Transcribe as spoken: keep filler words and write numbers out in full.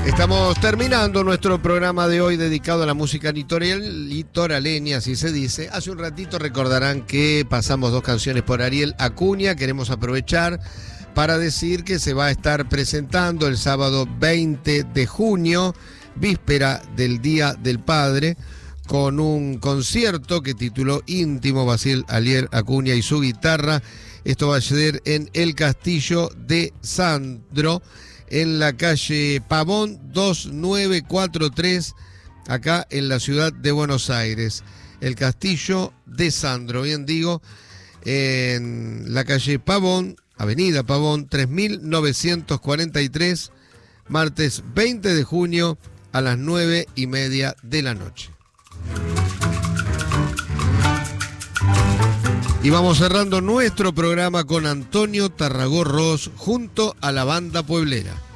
Estamos terminando nuestro programa de hoy dedicado a la música litoral, litoraleña, así se dice. Hace un ratito recordarán que pasamos dos canciones por Ariel Acuña. Queremos aprovechar para decir que se va a estar presentando el sábado veinte de junio, víspera del Día del Padre, con un concierto que tituló Íntimo, Basil Ariel Acuña y su guitarra. Esto va a ser en el Castillo de Sandro, en la calle Pavón dos nueve cuatro tres, acá en la ciudad de Buenos Aires. El Castillo de Sandro, bien digo, en la calle Pavón, avenida Pavón tres mil novecientos cuarenta y tres, martes veinte de junio a las nueve y media de la noche. Y vamos cerrando nuestro programa con Antonio Tarragó Ros junto a la Banda Pueblera.